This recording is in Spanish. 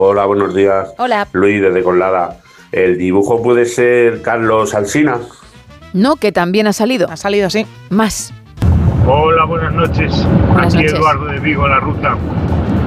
Hola, buenos días. Hola. Luis desde Colada. ¿El dibujo puede ser Carlos Alsina? No, que también ha salido. Ha salido, sí. Más. Hola, buenas noches. Buenas Aquí noches. Eduardo de Vigo, La Ruta.